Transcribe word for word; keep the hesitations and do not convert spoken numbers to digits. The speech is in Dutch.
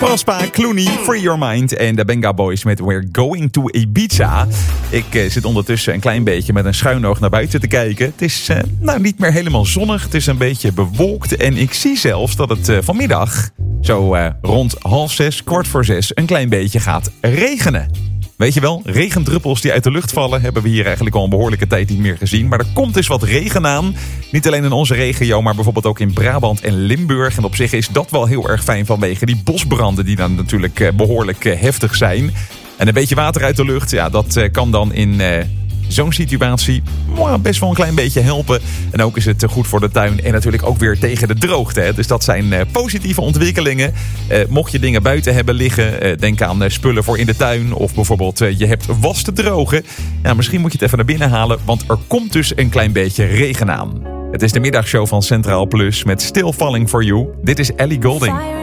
Prospa, Clooney, Free Your Mind en de Benga Boys met We're Going to Ibiza. Ik uh, zit ondertussen een klein beetje met een schuin oog naar buiten te kijken. Het is uh, nou niet meer helemaal zonnig, het is een beetje bewolkt. En ik zie zelfs dat het uh, vanmiddag, zo uh, rond half zes, kwart voor zes, een klein beetje gaat regenen. Weet je wel, regendruppels die uit de lucht vallen hebben we hier eigenlijk al een behoorlijke tijd niet meer gezien. Maar er komt dus wat regen aan. Niet alleen in onze regio, maar bijvoorbeeld ook in Brabant en Limburg. En op zich is dat wel heel erg fijn vanwege die bosbranden die dan natuurlijk behoorlijk heftig zijn. En een beetje water uit de lucht, ja, dat kan dan in uh, zo'n situatie well, best wel een klein beetje helpen. En ook is het goed voor de tuin en natuurlijk ook weer tegen de droogte. Hè. Dus dat zijn uh, positieve ontwikkelingen. Uh, mocht je dingen buiten hebben liggen, uh, denk aan uh, spullen voor in de tuin. Of bijvoorbeeld uh, je hebt was te drogen. Ja, misschien moet je het even naar binnen halen, want er komt dus een klein beetje regen aan. Het is de middagshow van Centraal Plus met Still Falling For You. Dit is Ellie Goulding.